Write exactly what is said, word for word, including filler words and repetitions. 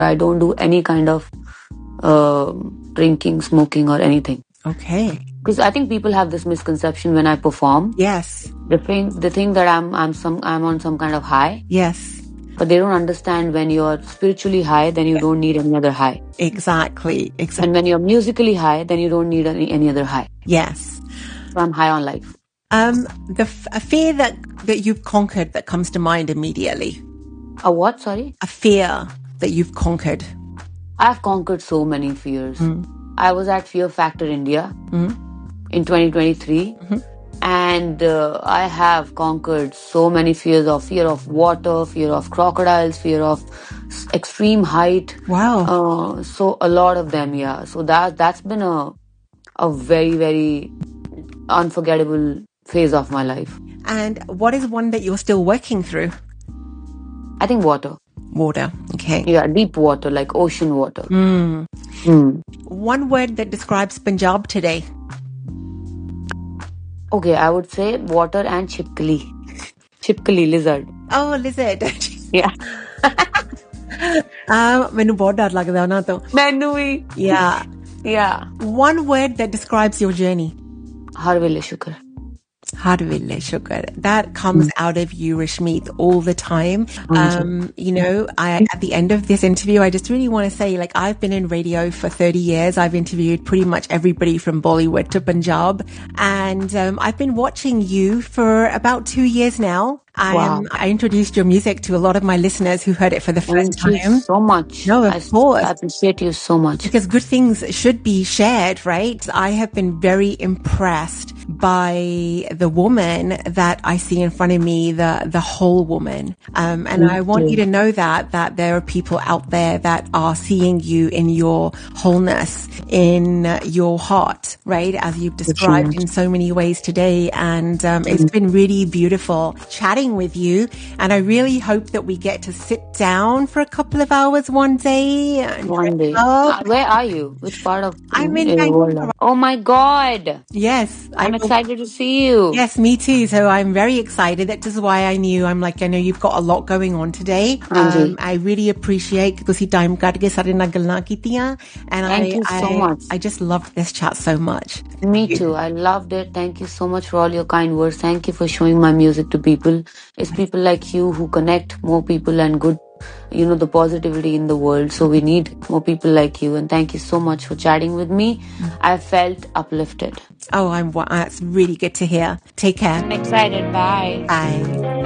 I don't do any kind of uh, drinking, smoking or anything. Okay. Because I think people have this misconception when I perform. Yes. They think, they think that I'm I'm some I'm on some kind of high. Yes. But they don't understand when you're spiritually high, then you don't need any other high. Exactly. Exactly. And when you're musically high, then you don't need any, any other high. Yes. So I'm high on life. Um, the f- a fear that, that you've conquered that comes to mind immediately. A what? Sorry? A fear that you've conquered. I've conquered so many fears. Mm. I was at Fear Factor India Mm. in twenty twenty-three. Mm-hmm. And uh, I have conquered so many fears of fear of water, fear of crocodiles, fear of extreme height. Wow. Uh, so a lot of them, yeah. So that, that's been a, a very, very unforgettable phase of my life. And what is one that you're still working through? I think water. Water. Okay. Yeah, deep water, like ocean water. Mm. Mm. One word that describes Punjab today. Okay, I would say water and chipkali. Chipkali, lizard. Oh, lizard. Yeah. uh, ਮੈਨੂੰ ਬਹੁਤ ਡਰ ਲੱਗਦਾ ਉਹਨਾਂ ਤੋਂ. ਮੈਨੂੰ ਵੀ. Yeah. Yeah. One word that describes your journey. ਹਰ ਵੇਲੇ ਸ਼ੁਕਰ. Har wille shukar. That comes mm. out of you, Rashmeet, all the time. Um, you know, I, at the end of this interview, I just really want to say, like, I've been in radio for thirty years. I've interviewed pretty much everybody from Bollywood to Punjab. And um, I've been watching you for about two years now. I, wow. um, I introduced your music to a lot of my listeners who heard it for the first Thank time. You so much. No, of I, course. I appreciate you so much. Because good things should be shared, right? I have been very impressed by the woman that I see in front of me, the the whole woman. Um, and Thank I want you. you to know that, that there are people out there that are seeing you in your wholeness, in your heart, right? As you've described in so many ways today. And um, it's been really beautiful chatting with you, and I really hope that we get to sit down for a couple of hours one day. One day. Uh, where are you? Which part of I'm in Vancouver. Oh my God. Yes. I'm excited to see you. Yes, me too. So I'm very excited. That is why I knew, I'm like, I know you've got a lot going on today. Um, I really appreciate because you time kadke sare na gallan kitiyan, and Thank I, you so I, much. I just loved this chat so much. Me too. I loved it. Thank you so much for all your kind words. Thank you for showing my music to people. It's people like you who connect more people and good, you know, the positivity in the world. So we need more people like you. And thank you so much for chatting with me. I felt uplifted. Oh, I'm, that's really good to hear. Take care. I'm excited. Bye. Bye.